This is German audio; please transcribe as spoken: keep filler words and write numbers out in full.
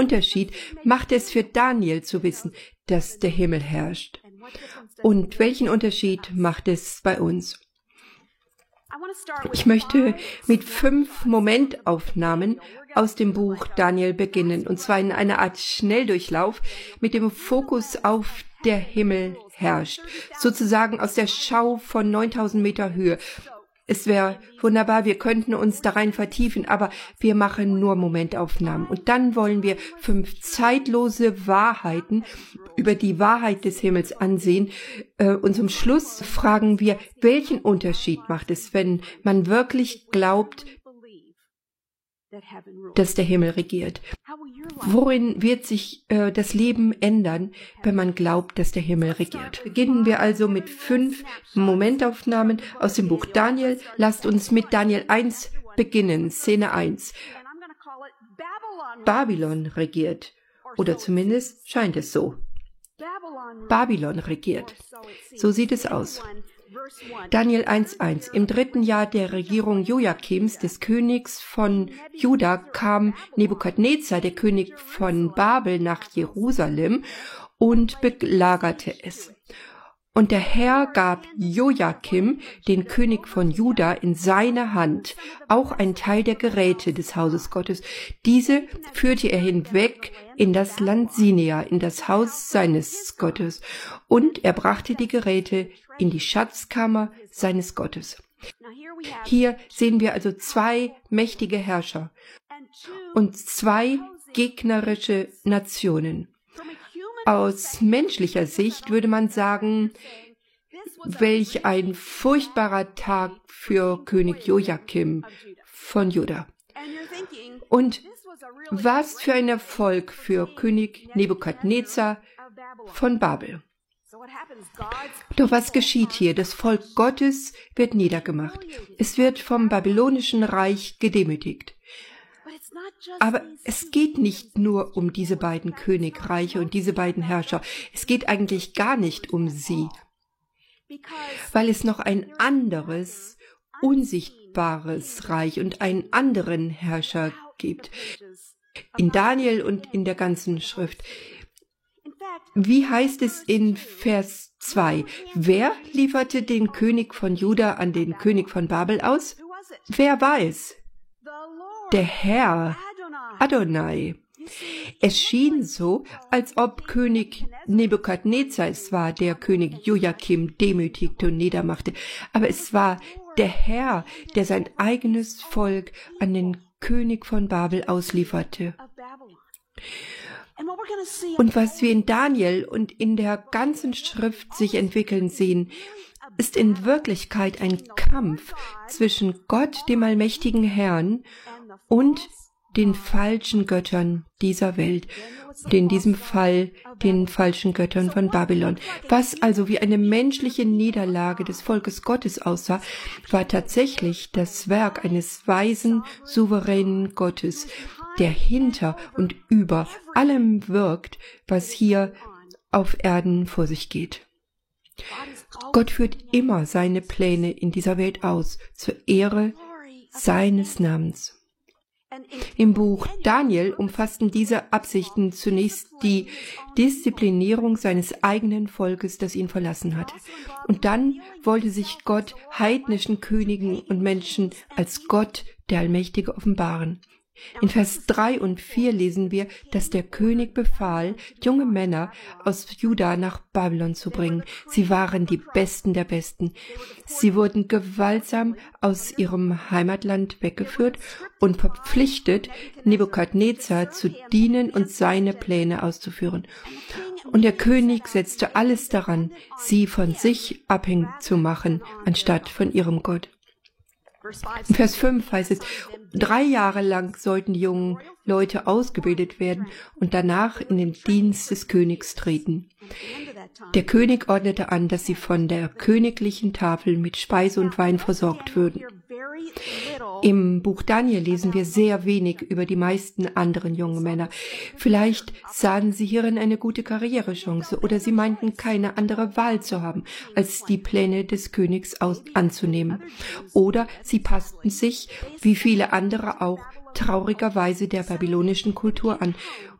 Unterschied macht es für Daniel zu wissen, dass der Himmel herrscht? Und welchen Unterschied macht es bei uns? Ich möchte mit fünf Momentaufnahmen aus dem Buch Daniel beginnen, und zwar in einer Art Schnelldurchlauf mit dem Fokus auf der Himmel herrscht, sozusagen aus der Schau von neuntausend Meter Höhe. Es wäre wunderbar, wir könnten uns da rein vertiefen, aber wir machen nur Momentaufnahmen. Und dann wollen wir fünf zeitlose Wahrheiten über die Wahrheit des Himmels ansehen. Und zum Schluss fragen wir, welchen Unterschied macht es, wenn man wirklich glaubt, dass der Himmel regiert? Worin wird sich äh, das Leben ändern, wenn man glaubt, dass der Himmel regiert? Beginnen wir also mit fünf Momentaufnahmen aus dem Buch Daniel. Lasst uns mit Daniel eins beginnen, Szene eins. Babylon regiert, oder zumindest scheint es so. Babylon regiert. So sieht es aus. Daniel eins eins. Im dritten Jahr der Regierung Joachims, des Königs von Juda, kam Nebukadnezar, der König von Babel, nach Jerusalem und belagerte es. Und der Herr gab Joachim, den König von Juda, in seine Hand, auch ein Teil der Geräte des Hauses Gottes. Diese führte er hinweg in das Land Sinea, in das Haus seines Gottes. Und er brachte die Geräte in die Schatzkammer seines Gottes. Hier sehen wir also zwei mächtige Herrscher und zwei gegnerische Nationen. Aus menschlicher Sicht würde man sagen, welch ein furchtbarer Tag für König Joachim von Juda. Und was für ein Erfolg für König Nebukadnezar von Babel. Doch was geschieht hier? Das Volk Gottes wird niedergemacht. Es wird vom babylonischen Reich gedemütigt. Aber es geht nicht nur um diese beiden Königreiche und diese beiden Herrscher. Es geht eigentlich gar nicht um sie, weil es noch ein anderes, unsichtbares Reich und einen anderen Herrscher gibt. In Daniel und in der ganzen Schrift. Wie heißt es in Vers zwei? Wer lieferte den König von Juda an den König von Babel aus? Wer war es? Der Herr, Adonai. Es schien so, als ob König Nebukadnezar es war, der König Joachim demütigte und niedermachte. Aber es war der Herr, der sein eigenes Volk an den König von Babel auslieferte. Und was wir in Daniel und in der ganzen Schrift sich entwickeln sehen, ist in Wirklichkeit ein Kampf zwischen Gott, dem allmächtigen Herrn, und den falschen Göttern dieser Welt, und in diesem Fall den falschen Göttern von Babylon. Was also wie eine menschliche Niederlage des Volkes Gottes aussah, war tatsächlich das Werk eines weisen, souveränen Gottes, der hinter und über allem wirkt, was hier auf Erden vor sich geht. Gott führt immer seine Pläne in dieser Welt aus, zur Ehre seines Namens. Im Buch Daniel umfassten diese Absichten zunächst die Disziplinierung seines eigenen Volkes, das ihn verlassen hatte. Und dann wollte sich Gott heidnischen Königen und Menschen als Gott, der Allmächtige, offenbaren. In Vers drei und vier lesen wir, dass der König befahl, junge Männer aus Juda nach Babylon zu bringen. Sie waren die Besten der Besten. Sie wurden gewaltsam aus ihrem Heimatland weggeführt und verpflichtet, Nebukadnezar zu dienen und seine Pläne auszuführen. Und der König setzte alles daran, sie von sich abhängig zu machen, anstatt von ihrem Gott. In Vers fünf heißt es, drei Jahre lang sollten die jungen Leute ausgebildet werden und danach in den Dienst des Königs treten. Der König ordnete an, dass sie von der königlichen Tafel mit Speise und Wein versorgt würden. Im Buch Daniel lesen wir sehr wenig über die meisten anderen jungen Männer. Vielleicht sahen sie hierin eine gute Karrierechance oder sie meinten, keine andere Wahl zu haben, als die Pläne des Königs aus anzunehmen. Oder sie passten sich, wie viele andere auch, traurigerweise der babylonischen Kultur an